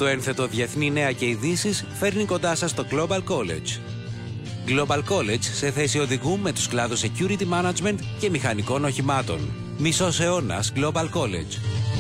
Το ένθετο Διεθνή Νέα και Ειδήσεις φέρνει κοντά σας το Global College. Global College σε θέση οδηγού με τους κλάδους Security Management και μηχανικών οχημάτων. Μισός αιώνας Global College.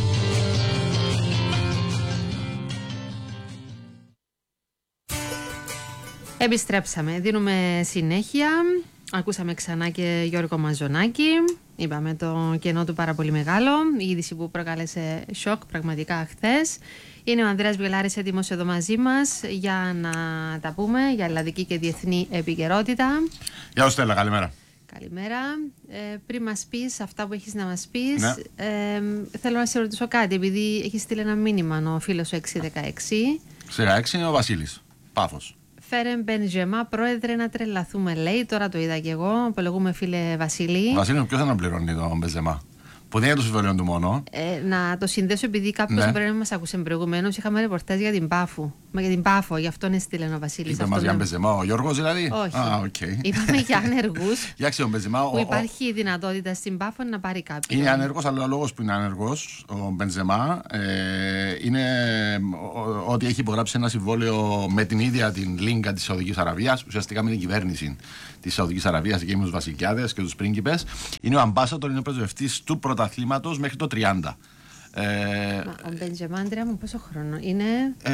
Επιστρέψαμε, δίνουμε συνέχεια. Ακούσαμε ξανά και Γιώργο Μαζονάκη. Είπαμε το κενό του πάρα πολύ μεγάλο. Η είδηση που προκάλεσε σοκ πραγματικά χθες. Είναι ο Ανδρέας Βιολάρης έτοιμος εδώ μαζί μας για να τα πούμε για ελλαδική και διεθνή επικαιρότητα. Γεια σου Στέλλα, καλημέρα. Καλημέρα. Πριν μας πεις αυτά που έχεις να μας πεις, ναι. Θέλω να σε ρωτήσω κάτι, επειδή έχει στείλει ένα μήνυμα ο φίλος σου 616. 616 είναι ο Βασίλης, Πάφος. Φέρεν Μπενζεμά, πρόεδρε, να τρελαθούμε, λέει. Τώρα το είδα και εγώ. Απολογούμε, φίλε Βασίλη. Βασίλη, ποιος θα τον πληρώνει τον Μπενζεμά? Που δεν είναι το συμβόλαιο του μόνο. Να το συνδέσω, επειδή κάποιος πρέπει να μας άκουσε προηγουμένως. Είχαμε ρεπορτάζ για την Πάφο. Μα για την Πάφο, γι' αυτό έστειλε ο Βασίλης. Είπε μας για Μπενζεμά, ο Γιώργος δηλαδή. Όχι. Είπαμε για ανεργούς. Για ο Μπενζεμά. Που υπάρχει η δυνατότητα στην Πάφο να πάρει κάποιον. Είναι ανεργός, αλλά ο λόγος που είναι ανεργός ο Μπενζεμά είναι ότι έχει υπογράψει ένα συμβόλαιο με την ίδια την Λίγκα της Σαουδικής Αραβίας, ουσιαστικά με την κυβέρνηση της Σαουδικής Αραβίας και με τους βασιλιάδες και τους πρίγκιπες. Είναι ο αμπάσατορ, είναι ο πρεσβευτής του πρωταθλήματος μέχρι το 30. Ο Μπενζεμά, Αντρέα μου, πόσο χρόνο είναι?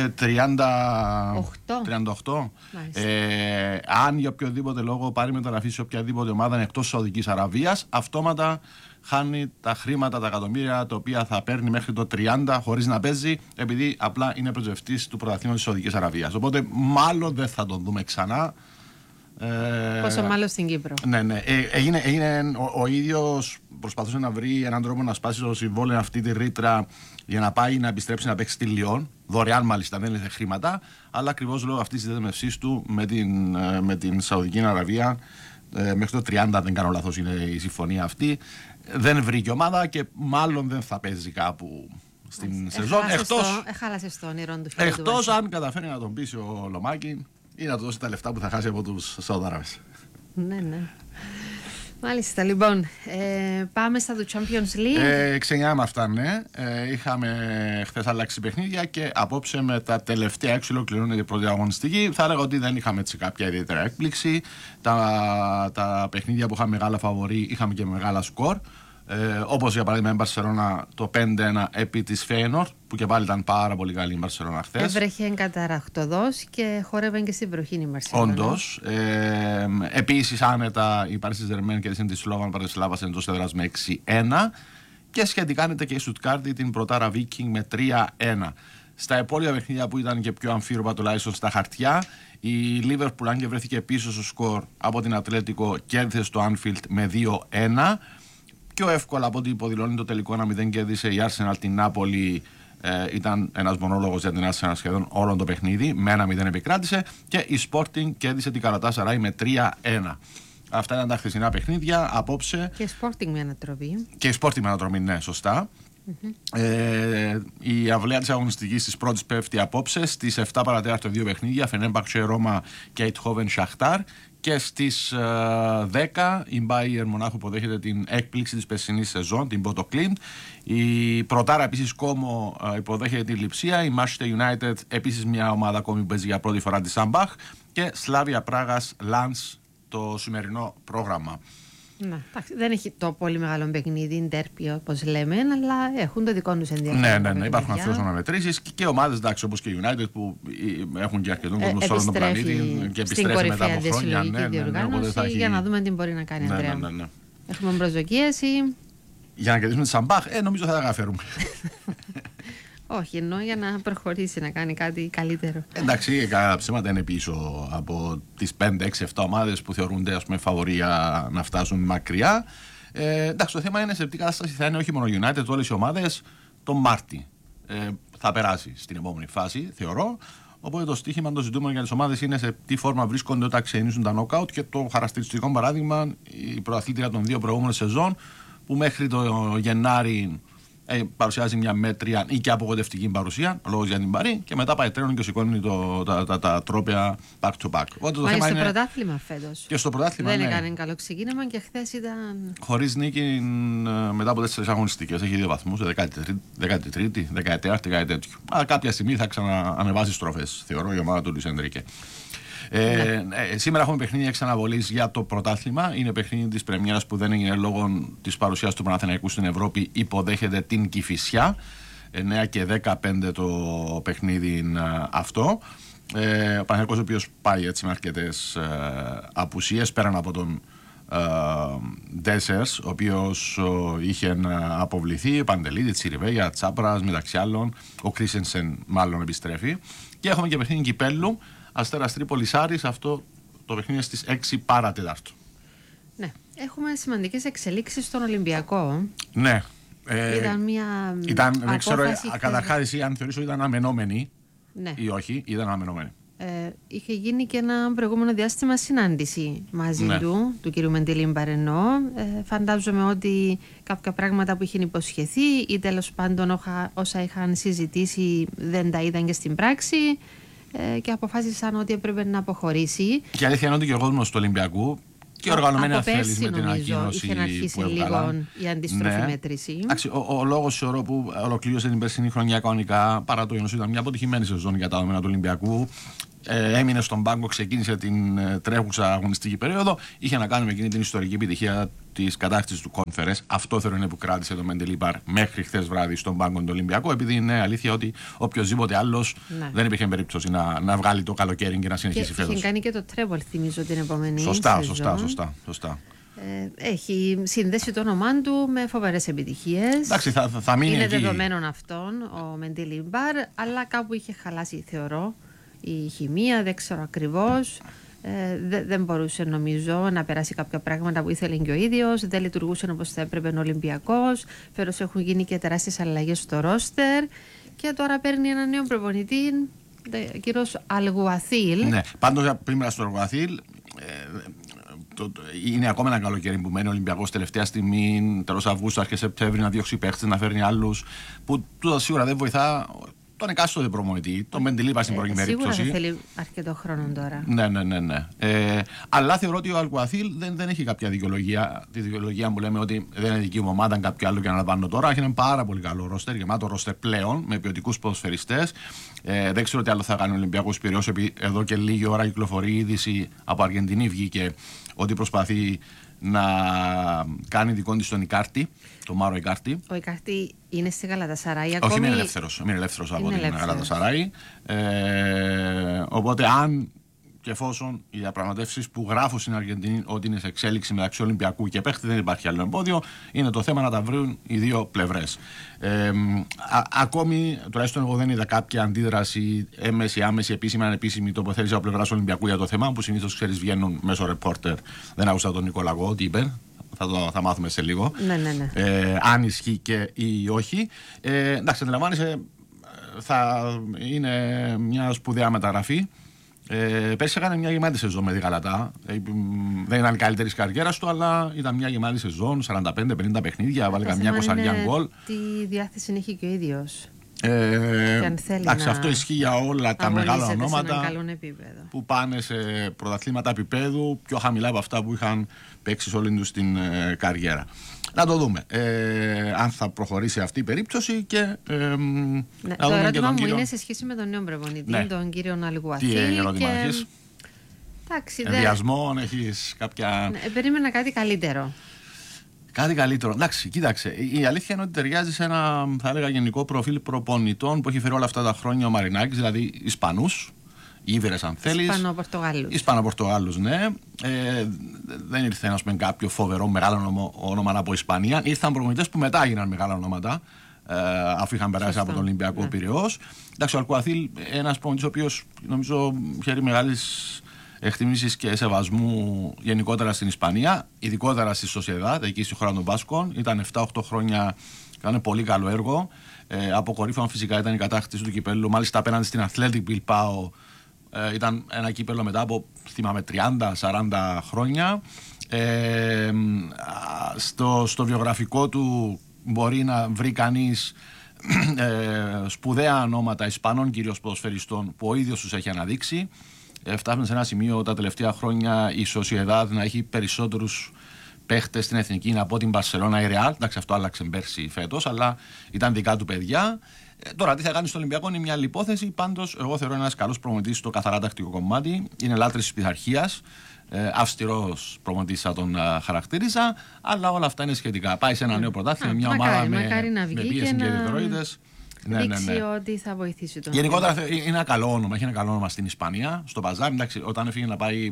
38. Αν για οποιοδήποτε λόγο πάρει μεταγραφή σε οποιαδήποτε ομάδα εκτός Σαουδικής Αραβίας, αυτόματα χάνει τα χρήματα, τα εκατομμύρια τα οποία θα παίρνει μέχρι το 30 χωρίς να παίζει, επειδή απλά είναι πρεσβευτής του πρωταθλήματος της Σαουδικής Αραβίας. Οπότε μάλλον δεν θα τον δούμε ξανά. Πόσο μάλλον στην Κύπρο. Ναι. Ο ίδιος προσπαθούσε να βρει έναν τρόπο να σπάσει το συμβόλαιο, αυτή τη ρήτρα, για να πάει να επιστρέψει να παίξει στη Λιόν. Δωρεάν μάλιστα, δεν έλεγε χρήματα, αλλά ακριβώς λόγω αυτής της δέσμευσής του με την Σαουδική Αραβία, μέχρι το 30, δεν κάνω λάθος, είναι η συμφωνία αυτή. Δεν βρήκε ομάδα και μάλλον δεν θα παίζει κάπου στην σεζόν. Έχαλασε το όνειρο του φίλου. Εκτός αν καταφέρει να τον πείσει ο Λομάκη ή να του δώσει τα λεφτά που θα χάσει από τους Σαουδάραβες. Ναι. Μάλιστα, λοιπόν, πάμε στα του Champions League. Ξενιάμε αυτά, ναι. Είχαμε χθες αλλάξει παιχνίδια και απόψε με τα τελευταία 6 ολοκληρώνεται η πρώτη αγωνιστική. Θα έλεγα ότι δεν είχαμε έτσι κάποια ιδιαίτερα έκπληξη. Τα παιχνίδια που είχαμε μεγάλα φαβορί είχαμε και μεγάλα σκορ. Όπως για παράδειγμα η Μπαρσελόνα το 5-1 επί της Φέινορντ, που και πάλι ήταν πάρα πολύ καλή η Μπαρσελόνα χθες. Έβρεχε καταραχτωδώς και χόρευε και στην βροχή η Μπαρσελόνα. Όντως. Επίσης άνετα η Paris Saint-Germain και τη Σλόβαν Πρατισλάβας εντός έδρας με 6-1 και σχετικά άνετα και η Στουτγκάρδη την πρωτάρα Βίκινγκ με 3-1. Στα υπόλοιπα παιχνίδια που ήταν και πιο αμφίροπα τουλάχιστον στα χαρτιά, η Λίβερπουλ, αν και βρέθηκε πίσω στο σκορ από την Ατλέτικο, κέρδισε στο Άνφιλντ με 2-1. Πιο εύκολα από ό,τι υποδηλώνει το τελικό 1-0 κέρδισε η Arsenal την Νάπολη. Ήταν ένας μονόλογος για την Arsenal σχεδόν όλο το παιχνίδι. Με 1-0 επικράτησε και η Sporting κέρδισε την Καλατάσαράι με 3-1. Αυτά ήταν τα χθεσινά παιχνίδια. Απόψε. Και η Sporting με ανατροπή. Και η Sporting με ανατροπή, ναι, σωστά. Η αυλαία της αγωνιστικής της πρώτης πέφτει απόψε. Στις 7 παρατέταρτο 2 παιχνίδια, Φενέρμπαχτσε Ρώμα και Αιτχόβεν Σαχτάρ. Και στις 10 η Bayern Μονάχου υποδέχεται την έκπληξη της περσινής σεζόν, την Bodo Glimt. Η Πρωτάρα επίσης Κόμο υποδέχεται τη Λειψία. Η Manchester United επίσης μια ομάδα ακόμη που παίζει για πρώτη φορά τη Σάμπαχ. Και Σλάβια Πράγας Λανς το σημερινό πρόγραμμα. Να, δεν έχει το πολύ μεγάλο παιχνίδι, ντέρπι όπως λέμε, αλλά έχουν το δικό τους ενδιαφέρον. Ναι, υπάρχουν αυτές τις αναμετρήσεις και ομάδες όπως και η United που έχουν και αρκετόν κόσμο σε όλο τον πλανήτη και επιστρέφει μετά από χρόνια. Διοργάνωση, για να δούμε τι μπορεί να κάνει, Ανδρέα. Ναι. Έχουμε προσδοκίες για να κερδίσουμε τη Σαμπάχ, νομίζω θα τα καταφέρουμε. Όχι, εννοώ για να προχωρήσει, να κάνει κάτι καλύτερο. Εντάξει, κατά ψέματα είναι πίσω από τις 5-6-7 ομάδες που θεωρούνται, ας πούμε, φαβορία να φτάσουν μακριά. Εντάξει, το θέμα είναι σε τι κατάσταση θα είναι όχι μόνο η United, όλες οι ομάδες τον Μάρτι. Θα περάσει στην επόμενη φάση, θεωρώ. Οπότε το στοίχημα, το ζητούμενο για τις ομάδες είναι σε τι φόρμα βρίσκονται όταν ξεκινήσουν τα νοκάουτ και το χαρακτηριστικό παράδειγμα η πρωταθλήτρια των 2 προηγούμενων σεζόν που μέχρι το Γενάρη παρουσιάζει μια μέτρια ή και απογοητευτική παρουσία, λόγος για την Παρί, και μετά πάει τρένο και σηκώνει τα τρόπαια back to back. Μα στο πρωτάθλημα φέτος. Και στο πρωτάθλημα. Δεν έκανε καλό ξεκίνημα και χθες ήταν. Χωρίς νίκη μετά από 4 αγωνιστικές. Έχει 2 βαθμούς, 13η, 14η, κάτι τέτοιο. Αλλά κάποια στιγμή θα ξανανεβάσει στροφές, θεωρώ, η ομάδα του Λουίς Ενρίκε. Σήμερα έχουμε παιχνίδια εξαναβολής για το πρωτάθλημα. Είναι παιχνίδι της πρεμιέρας που δεν έγινε λόγω της παρουσίας του Παναθηναϊκού στην Ευρώπη. Υποδέχεται την Κηφισιά. 9 και 15 το παιχνίδι αυτό. Ο Παναθηναϊκός, ο οποίος πάει έτσι με αρκετές απουσίες πέραν από τον Ντέσσερς, ο οποίος είχε αποβληθεί, Παντελίδη, Τσιριβέγια, Τσάπρας μεταξύ άλλων. Ο Κρίσενσεν μάλλον επιστρέφει. Και έχουμε και παιχνίδι κυπέλλου. Αστέρας Τρίπολης Άρης, αυτό το παιχνίδι στις 6 παρατέταρτο. Ναι, έχουμε σημαντικές εξελίξεις στον Ολυμπιακό. Ναι. Δεν ξέρω, καταρχάς αν θεωρείς ότι ήταν αναμενόμενη, ναι, ή όχι, ήταν αναμενόμενη. Είχε γίνει και ένα προηγούμενο διάστημα συνάντηση μαζί του κ. Μεντήλη Μπαρενό. Φαντάζομαι ότι κάποια πράγματα που είχε υποσχεθεί ή τέλος πάντων όσα είχαν συζητήσει δεν τα είδαν και στην πράξη. Και αποφάσισαν ότι έπρεπε να αποχωρήσει. Και αλήθεια είναι ότι και ο κόσμος του Ολυμπιακού και οργανωμένοι αθλητές με την ανακοίνωση είχε αρχίσει λίγο η αντιστροφή μέτρηση. Ο λόγος θεωρώ που ολοκλήρωσε την περσινή χρονιά κανονικά, παρά το γεγονός ότι ήταν μια αποτυχημένη σεζόν για τα δεδομένα του Ολυμπιακού, έμεινε στον πάγκο, ξεκίνησε την τρέχουσα αγωνιστική περίοδο, είχε να κάνει με εκείνη την ιστορική επιτυχία της κατάκτησης του Conference. Αυτό θεωρώ είναι που κράτησε το Μεντελίπαρ μέχρι χθες βράδυ στον πάγκο του Ολυμπιακού, επειδή είναι αλήθεια ότι οποιοδήποτε άλλος δεν υπήρχε περίπτωση να βγάλει το καλοκαίρι και να συνεχίσει φέτος. Είχε κάνει και το treble, θυμίζω, την επόμενη σωστά. Έχει συνδέσει το όνομά του με φοβερές επιτυχίες. Εντάξει, θα μείνει είναι εκεί. δεδομένον αυτόν ο Μεντιλίμπαρ, αλλά κάπου είχε χαλάσει, θεωρώ, η χημεία, δεν ξέρω ακριβώς. Δεν μπορούσε, νομίζω, να περάσει κάποια πράγματα που ήθελε και ο ίδιος. Δεν λειτουργούσε όπως θα έπρεπε ο Ολυμπιακός. Φέρος έχουν γίνει και τεράστιες αλλαγές στο ρόστερ. Και τώρα παίρνει ένα νέο προπονητή, κύριος Αλγουαθίλ. Ναι, πάντως πριν στο Αλγουαθίλ. Είναι ακόμα ένα καλοκαίρι που μένει ο Ολυμπιακός τελευταία στιγμή, τέλος Αυγούστου, αρχές Σεπτέμβρη, να διώξει παίχτες, να φέρνει άλλους. Που τούτο σίγουρα δεν βοηθά τον εκάστοτε προμονητή, τον Μεντιλίπα στην πρώτη περίπτωση. Σίγουρα θα θέλει αρκετό χρόνο τώρα. Ναι. Αλλά θεωρώ ότι ο Αλγουαθίλ δεν έχει κάποια δικαιολογία. Τη δικαιολογία μου λέμε ότι δεν είναι δική μου ομάδα, αν κάποιο άλλο και αναλαμβάνω τώρα. Έχει ένα πάρα πολύ καλό ρόστερ, γεμάτο ρόστερ πλέον, με ποιοτικούς ποδοσφαιριστές. Δεν ξέρω τι άλλο θα κάνει ο Ολυμπιακός Πειραιώς, επειδή εδώ και λίγη ώρα κυκλοφορεί η είδηση από Αργεντινή, βγήκε ότι προσπαθεί να κάνει δικό της τον Ικάρτη, τον Μάρο Ικάρτη. Ο Ικάρτη είναι στη Γαλατασαράη ακόμη. Όχι, είναι ελεύθερος από την Γαλατασαράη. Οπότε αν και εφόσον οι διαπραγματεύσεις που γράφω στην Αργεντινή ότι είναι σε εξέλιξη μεταξύ Ολυμπιακού και παίχτη, δεν υπάρχει άλλο εμπόδιο, είναι το θέμα να τα βρουν οι δύο πλευρές. Ακόμη, τουλάχιστον εγώ δεν είδα κάποια αντίδραση έμεση, άμεση, επίσημη, ανεπίσημη τοποθέτηση από πλευράς Ολυμπιακού για το θέμα, που συνήθως ξέρεις βγαίνουν μέσω ρεπόρτερ. Δεν άκουσα τον Νικολαγό, τι είπε. Θα μάθουμε σε λίγο. Ναι. Αν ισχύει και ή όχι. Εντάξει, αντιλαμβάνεσαι, θα είναι μια σπουδαία μεταγραφή. Πέρσι έκανε μια γεμάτη σεζόν με τη Γαλατά. Δεν ήταν η καλύτερη καριέρα του, αλλά ήταν μια γεμάτη σεζόν. 45-50 παιχνίδια, βάλε καμιά 20 γκολ. Τι διάθεση έχει και ο ίδιος. Εντάξει, αυτό ισχύει για όλα τα μεγάλα ονόματα που πάνε σε πρωταθλήματα επίπεδου πιο χαμηλά από αυτά που είχαν παίξει σε όλη τους την καριέρα. Να το δούμε αν θα προχωρήσει αυτή η περίπτωση και το ερώτημα μου είναι σε σχέση με τον νέο προπονητή, τον κύριο Αλγουαθίλ. Τι ερώτημα έχεις? Ενδιασμό, έχεις κάποια... Περίμενα κάτι καλύτερο. Κάτι καλύτερο. Εντάξει, κοίταξε. Η αλήθεια είναι ότι ταιριάζει σε ένα, θα έλεγα, γενικό προφίλ προπονητών που έχει φέρει όλα αυτά τα χρόνια ο Μαρινάκης, δηλαδή Ισπανούς, Ήβερες αν θέλεις. Ισπανοπορτογάλους, ναι. Δεν ήρθε ας πούμε, κάποιο φοβερό μεγάλο όνομα από Ισπανία. Ήρθαν προπονητές που μετά έγιναν μεγάλα ονόματα, αφού είχαν περάσει από τον Ολυμπιακό Πειραιώς. Εντάξει, ο Αλγουαθίλ, ένας προπονητής ο οποίος νομίζω χαίρει μεγάλης εκτιμήσεις και σεβασμού γενικότερα στην Ισπανία, ειδικότερα στη Σοσιεδάδ, εκεί στη χώρα των Βάσκων. Ήταν 7-8 χρόνια, έκανε πολύ καλό έργο. Αποκορύφωμα φυσικά ήταν η κατάκτηση του κυπέλλου, μάλιστα απέναντι στην Athletic Bilbao. Ήταν ένα κύπελλο μετά από, θυμάμαι, 30-40 χρόνια. Στο βιογραφικό του μπορεί να βρει κανείς σπουδαία ονόματα Ισπανών κυρίως ποδοσφαιριστών που ο ίδιος τους έχει αναδείξει. Φτάσαμε σε ένα σημείο τα τελευταία χρόνια η Σοσιεδάδ να έχει περισσότερους παίχτες στην εθνική από την Μπαρσελόνα ή Ρεάλ. Εντάξει, αυτό άλλαξε πέρσι φέτος, αλλά ήταν δικά του παιδιά. Τώρα, τι θα κάνει στο Ολυμπιακό είναι μια άλλη υπόθεση. Πάντως, εγώ θεωρώ ένας καλός προπονητής στο καθαρά τακτικό κομμάτι. Είναι λάτρης της πειθαρχίας. Αυστηρός προπονητής θα τον χαρακτήριζα. Αλλά όλα αυτά είναι σχετικά. Πάει σε ένα νέο πρωτάθλημα, μια ομάδα με πίεση και ερυθρόιδες. Δείξει ότι θα βοηθήσει τον. Γενικότερα είναι ένα καλό όνομα. Έχει ένα καλό όνομα στην Ισπανία, στο Παζάρι. Εντάξει, όταν έφυγε να πάει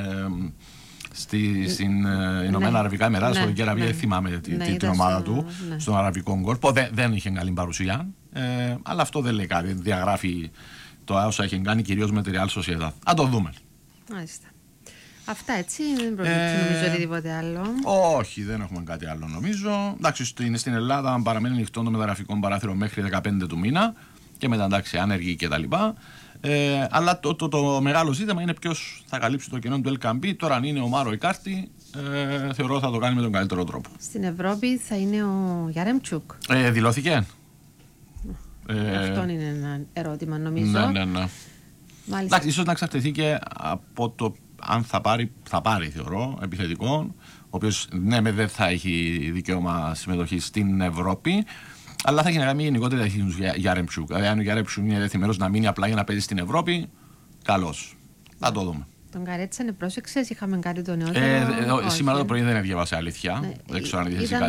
στην Ηνωμένα Αραβικά Εμιράτα, στο Κεραβία, θυμάμαι την ομάδα του, στον Αραβικό κόρπο. Δεν είχε καλή παρουσία. Αλλά αυτό δεν λέει κάτι. Διαγράφει το όσα έχει κάνει κυρίως με τη Real Sociedad. Αν το δούμε. Μάλιστα. Αυτά έτσι, δεν προκύψει νομίζω οτιδήποτε άλλο. Όχι, δεν έχουμε κάτι άλλο νομίζω. Εντάξει, στην Ελλάδα παραμένει ανοιχτό το μεταγραφικό παράθυρο μέχρι 15 του μήνα και μετά εντάξει, άνεργοι κτλ. Αλλά το μεγάλο ζήτημα είναι ποιος θα καλύψει το κενό του LKB. Τώρα, αν είναι ο Μάρο Ικάρτη, θεωρώ θα το κάνει με τον καλύτερο τρόπο. Στην Ευρώπη θα είναι ο Γιαρέμτσουκ. Δηλώθηκε. Αυτό είναι ένα ερώτημα νομίζω. Ναι. Εντάξει, ίσως να εξαρτηθεί και από το αν θα πάρει θεωρώ επιθετικό, ο οποίος δεν θα έχει δικαίωμα συμμετοχή στην Ευρώπη, αλλά θα έχει να κάνει γενικότερη διαχείριση του Γιαρέμτσουκ. Δηλαδή, αν ο Γιαρέμτσουκ είναι διεθυμένος να μείνει απλά για να παίζει στην Ευρώπη, καλώς. Θα το δούμε. Τον Καρέτσανε, πρόσεξες, είχαμε κάτι το νεότερο. Σήμερα το πρωί δεν διάβασε αλήθεια. Δεν ξέρω αν είδες κάτι